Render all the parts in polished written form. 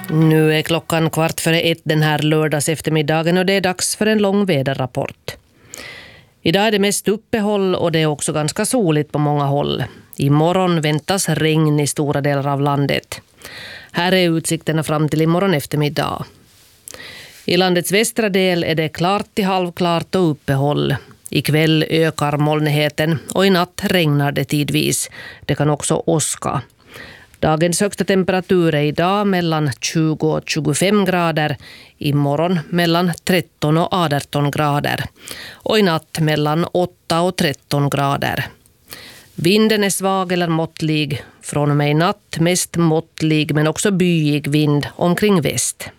Nu är klockan 1:15 den här lördags eftermiddagen och det är dags för en lång väderrapport. Idag är det mest uppehåll och det är också ganska soligt på många håll. Imorgon väntas regn i stora delar av landet. Här är utsikterna fram till imorgon eftermiddag. I landets västra del är det klart till halvklart och uppehåll. Ikväll ökar molnigheten och i natt regnar det tidvis. Det kan också åska. Dagens högsta temperatur är idag mellan 20 och 25 grader, imorgon mellan 13 och 18 grader och i natt mellan 8 och 13 grader. Vinden är svag eller måttlig, från och med i natt mest måttlig men också byig vind omkring väst.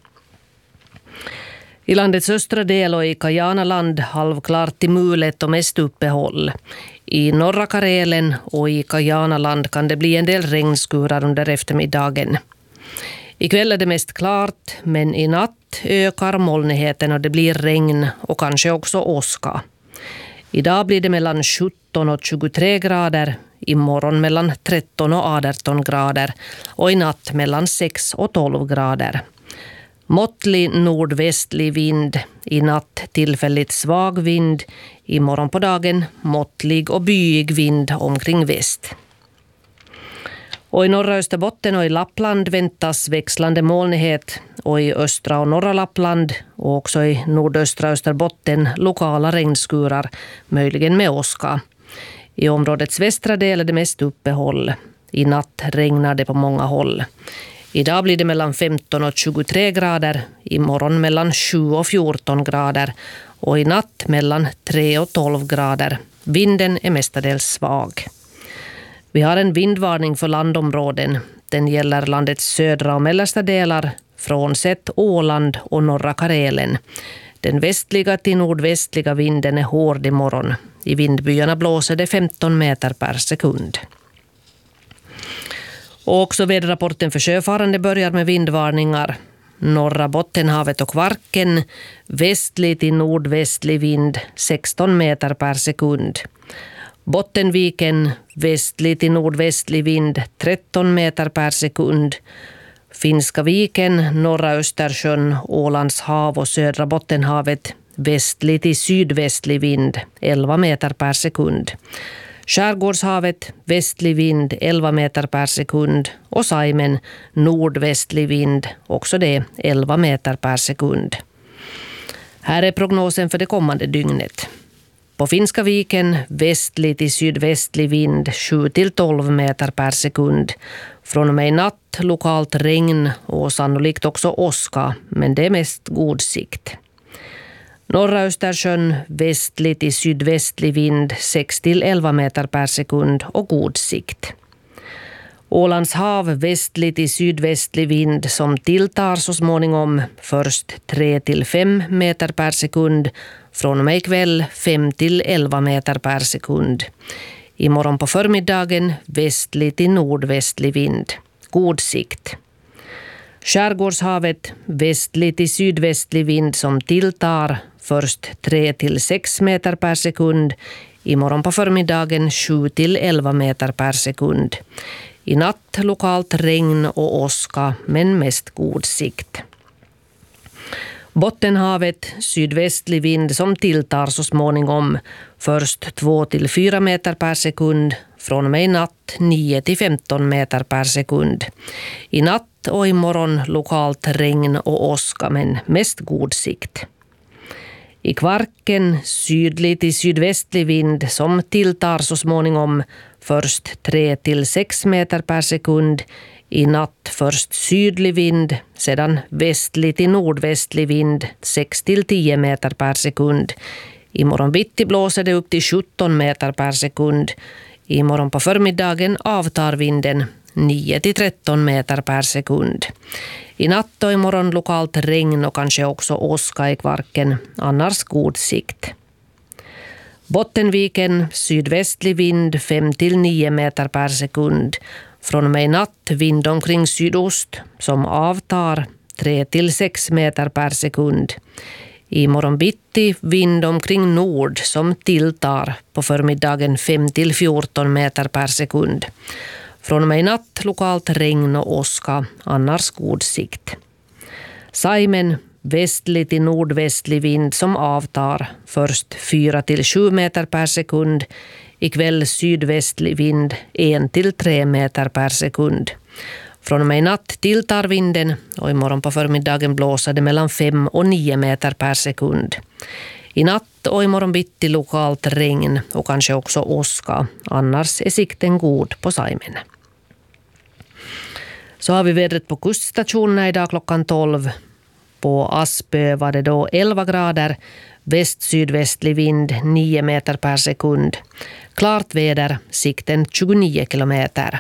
I landets östra del och i Kajanaland halvklart till mulet och mest uppehåll. I norra Karelen och i Kajanaland kan det bli en del regnskurar under eftermiddagen. Ikväll är det mest klart, men i natt ökar molnigheten och det blir regn och kanske också åska. Idag blir det mellan 17 och 23 grader, imorgon mellan 13 och 18 grader och i natt mellan 6 och 12 grader. Måttlig nordvästlig vind, i natt tillfälligt svag vind, imorgon på dagen måttlig och byig vind omkring väst. Och i norra Österbotten och i Lappland väntas växlande molnighet och i östra och norra Lappland och också i nordöstra Österbotten lokala regnskurar, möjligen med åska. I områdets västra del är det mest uppehåll. I natt regnar det på många håll. Idag blir det mellan 15 och 23 grader, imorgon mellan 7 och 14 grader och i natt mellan 3 och 12 grader. Vinden är mestadels svag. Vi har en vindvarning för landområden. Den gäller landets södra och mellersta delar, frånsett Åland och norra Karelen. Den västliga till nordvästliga vinden är hård imorgon. I vindbyarna blåser det 15 meter per sekund. Och också väderrapporten för sjöfarande börjar med vindvarningar. Norra Bottenhavet och Kvarken, västlig till nordvästlig vind 16 meter per sekund. Bottenviken, västlig till nordvästlig vind 13 meter per sekund. Finska viken, norra Östersjön, Ålands hav och södra Bottenhavet, västlig till sydvästlig vind 11 meter per sekund. Skärgårdshavet, västlig vind 11 meter per sekund och Saimen, nordvästlig vind, också det 11 meter per sekund. Här är prognosen för det kommande dygnet. På Finska viken, västlig till sydvästlig vind 7-12 meter per sekund. Från och med i natt lokalt regn och sannolikt också åska, men det är mest god sikt. Norra Östersjön, västlig till sydvästlig vind 6-11 meter per sekund och god sikt. Ålands hav, västlig till sydvästlig vind som tilltar så småningom, först 3-5 meter per sekund, från och med ikväll 5-11 meter per sekund. Imorgon på förmiddagen västlig till nordvästlig vind, god sikt. Skärgårdshavet, västlig till sydvästlig vind som tilltar, först 3-6 meter per sekund, imorgon på förmiddagen 7-11 meter per sekund. I natt lokalt regn och åska, men mest god sikt. Bottenhavet, sydvästlig vind som tilltar så småningom, först 2-4 meter per sekund, från och med i natt 9-15 meter per sekund. I natt och imorgon lokalt regn och åska, men mest god sikt. I Kvarken, sydlig till sydvästlig vind som tilltar så småningom, först 3-6 meter per sekund. I natt först sydlig vind, sedan västlig till nordvästlig vind 6-10 meter per sekund. Imorgon bitti blåser det upp till 17 meter per sekund. Imorgon på förmiddagen avtar vinden 9-13 meter per sekund. I natt och imorgon lokalt regn och kanske också åska i Kvarken, annars god sikt. Bottenviken, sydvästlig vind 5-9 meter per sekund. Från och med i natt vind omkring sydost som avtar 3-6 meter per sekund. I morgon bitti vind omkring nord som tilltar på förmiddagen 5-14 meter per sekund. Från och med i natt lokalt regn och åska, annars god sikt. Saimen västlig till nordvästlig vind som avtar, först 4 till 7 meter per sekund. Ikväll sydvästlig vind 1 till 3 meter per sekund. Från och med i natt tilltar vinden och imorgon på förmiddagen blåser det mellan 5 och 9 meter per sekund. I natt och imorgon bitti lokalt regn och kanske också åska. Annars är sikten god på Saimen. Så har vi vädret på kuststationerna idag klockan 12. På Aspö var det då 11 grader. Väst-sydvästlig vind 9 meter per sekund. Klart väder, sikten 29 kilometer.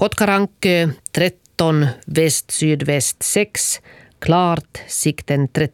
Kotkarankö 13, väst-sydväst 6. Klart, sikten 30